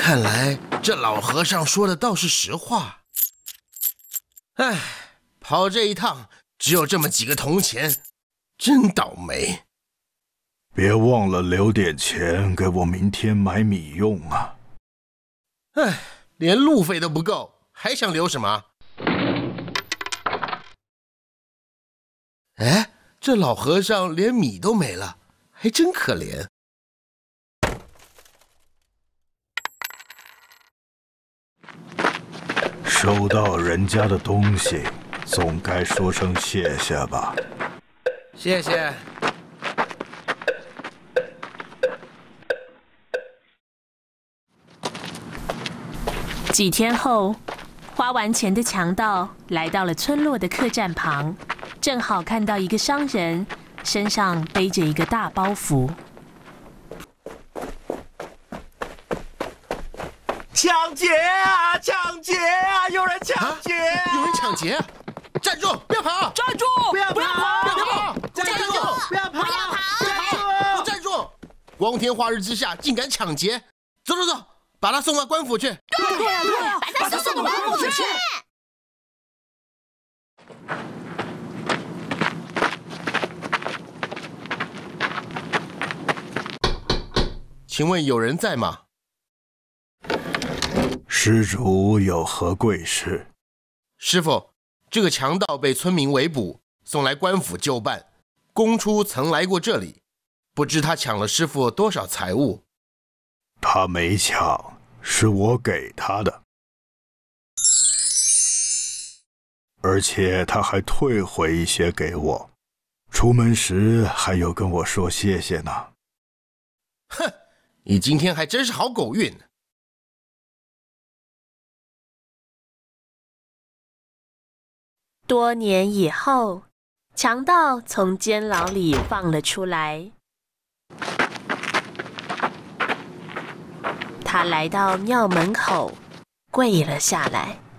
看来这老和尚说的倒是实话。唉，跑这一趟只有这么几个铜钱，真倒霉。 别忘了留点钱给我明天买米用啊！ 唉，连路费都不够，还想留什么？哎，这老和尚连米都没了，还真可怜。 收到人家的东西，总该说声谢谢吧。 谢谢。 几天后，花完钱的强盗来到了村落的客栈旁，正好看到一个商人身上背着一个大包袱。 抢劫啊！抢劫啊！有人抢劫啊！ 有人抢劫！站住！不要跑！ 站住！不要跑！ 不要跑！ 站住！不要跑！ 站住！光天化日之下竟敢抢劫！走走走，把他送到官府去。 对啊！ 把他送到官府去。 请问有人在吗？ 施主有何贵事？ 师傅，这个强盗被村民围捕，送来官府就办。公初曾来过这里，不知他抢了师傅多少财物。 他没抢，是我给他的，而且他还退回一些给我。出门时还有跟我说谢谢呢。 哼，你今天还真是好狗运。 多年以后，强盗从监牢里放了出来。他来到庙门口，跪了下来。